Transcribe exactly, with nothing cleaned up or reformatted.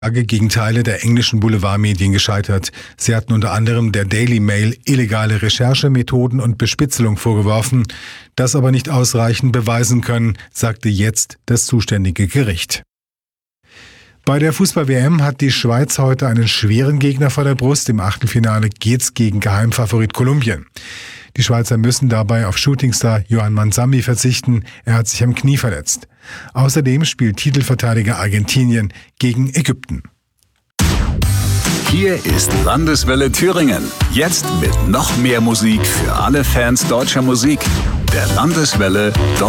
gegen Teile der englischen Boulevardmedien gescheitert. Sie hatten unter anderem der Daily Mail illegale Recherchemethoden und Bespitzelung vorgeworfen, das aber nicht ausreichend beweisen können, sagte jetzt das zuständige Gericht. Bei der Fußball-W M hat die Schweiz heute einen schweren Gegner vor der Brust. Im Achtelfinale geht's gegen Geheimfavorit Kolumbien. Die Schweizer müssen dabei auf Shootingstar Yohan Manzambi verzichten. Er hat sich am Knie verletzt. Außerdem spielt Titelverteidiger Argentinien gegen Ägypten. Hier ist Landeswelle Thüringen. Jetzt mit noch mehr Musik für alle Fans deutscher Musik. Der Landeswelle